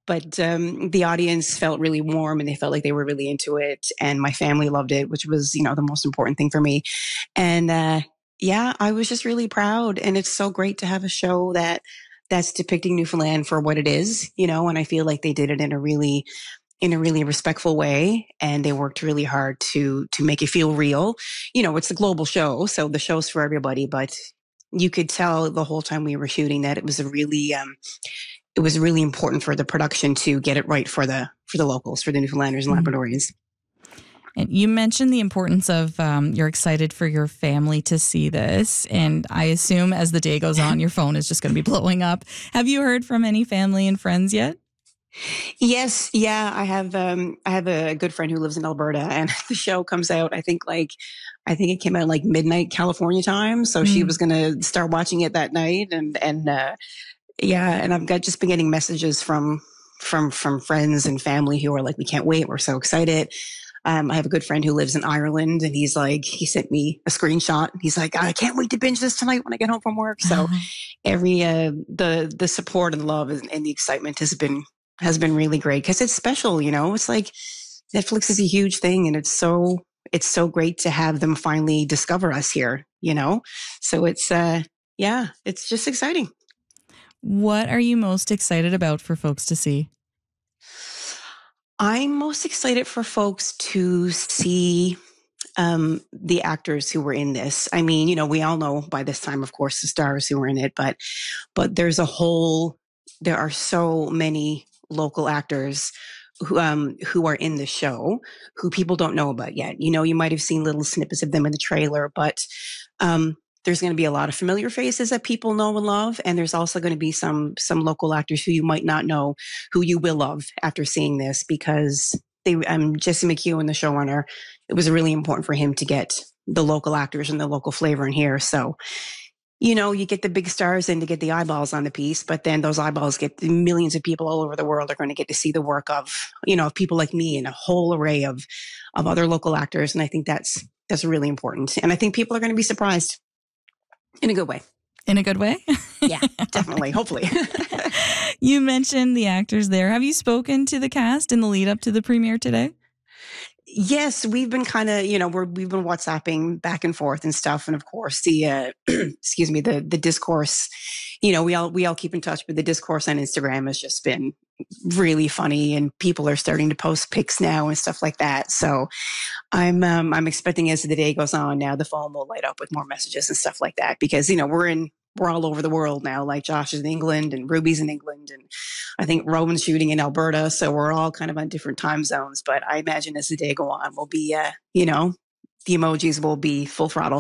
but the audience felt really warm and they felt like they were really into it. And my family loved it, which was, the most important thing for me. And yeah, I was just really proud. And it's so great to have a show that's depicting Newfoundland for what it is, and I feel like they did it in a really respectful way, and they worked really hard to make it feel real. It's a global show, so the show's for everybody, but you could tell the whole time we were shooting that it was really important for the production to get it right for the locals, for the Newfoundlanders and Labradorians. And you mentioned the importance of you're excited for your family to see this. And I assume as the day goes on, your phone is just going to be blowing up. Have you heard from any family and friends yet? Yes. Yeah. I have a good friend who lives in Alberta, and the show comes out, I think it came out like midnight California time. So she was going to start watching it that night. And I've just been getting messages from friends and family who are like, we can't wait. We're so excited. I have a good friend who lives in Ireland, and he sent me a screenshot. He's like, I can't wait to binge this tonight when I get home from work. So the support and love and the excitement has been really great, because it's special. It's like Netflix is a huge thing, and it's so great to have them finally discover us here, so it's it's just exciting. What are you most excited about for folks to see? I'm most excited for folks to see the actors who were in this. I mean, we all know by this time, of course, the stars who were in it, but there are so many local actors who are in the show who people don't know about yet. You might have seen little snippets of them in the trailer, but there's going to be a lot of familiar faces that people know and love. And there's also going to be some local actors who you might not know, who you will love after seeing this, because Jesse McHugh, the showrunner, it was really important for him to get the local actors and the local flavor in here. So, you get the big stars in to get the eyeballs on the piece, but then those eyeballs get millions of people all over the world are going to get to see the work of, people like me and a whole array of other local actors. And I think that's really important. And I think people are going to be surprised. In a good way. In a good way? Yeah, definitely. Hopefully. You mentioned the actors there. Have you spoken to the cast in the lead up to the premiere today? Yes, we've been kind of, we've been WhatsApping back and forth and stuff. And of course, the the discourse, we all keep in touch, but the discourse on Instagram has just been really funny, and people are starting to post pics now and stuff like that. So I'm expecting as the day goes on now, the phone will light up with more messages and stuff like that, because, we're all over the world now. Like Josh is in England and Ruby's in England, and I think Rowan's shooting in Alberta. So we're all kind of on different time zones. But I imagine as the day go on, we'll be, the emojis will be full throttle.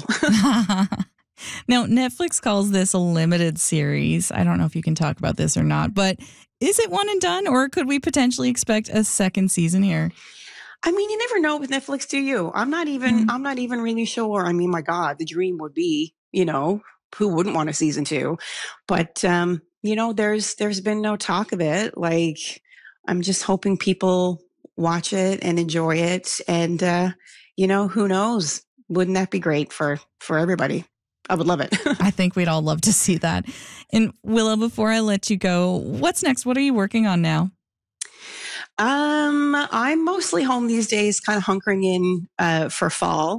Now, Netflix calls this a limited series. I don't know if you can talk about this or not, but is it one and done, or could we potentially expect a second season here? I mean, you never know with Netflix, do you? I'm not even really sure. I mean, my God, the dream would be, who wouldn't want a season 2? But, there's been no talk of it. Like, I'm just hoping people watch it and enjoy it. And, who knows? Wouldn't that be great for everybody? I would love it. I think we'd all love to see that. And Willow, before I let you go, what's next? What are you working on now? I'm mostly home these days, kind of hunkering in for fall.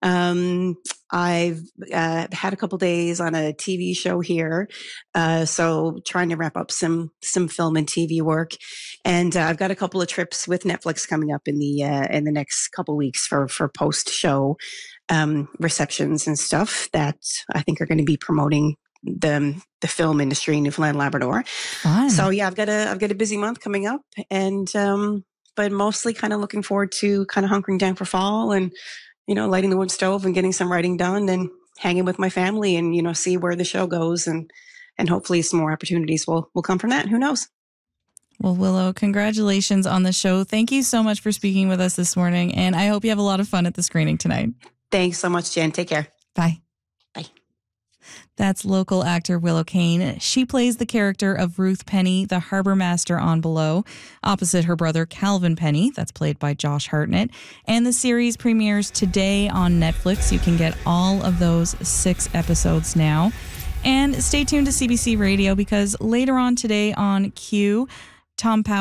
I've had a couple days on a TV show here, so trying to wrap up some film and TV work, and I've got a couple of trips with Netflix coming up in the next couple weeks for post show receptions and stuff that I think are going to be promoting the film industry in Newfoundland, Labrador. Fun. So yeah, I've got a busy month coming up, and but mostly kind of looking forward to kind of hunkering down for fall and lighting the wood stove and getting some writing done and hanging with my family and see where the show goes, and hopefully some more opportunities will come from that. Who knows? Well, Willow, congratulations on the show. Thank you so much for speaking with us this morning, and I hope you have a lot of fun at the screening tonight. Thanks so much, Jen. Take care. Bye. Bye. That's local actor Willow Kane. She plays the character of Ruth Penny, the harbor master on Below, opposite her brother Calvin Penny, that's played by Josh Hartnett. And the series premieres today on Netflix. You can get all of those 6 episodes now. And stay tuned to CBC Radio, because later on today on Q, Tom Powell